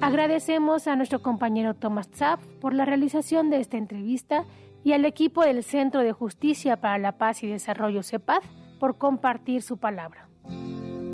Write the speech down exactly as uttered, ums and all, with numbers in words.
Agradecemos a nuestro compañero Tomás Zapf por la realización de esta entrevista y al equipo del Centro de Justicia para la Paz y Desarrollo CEPAD por compartir su palabra.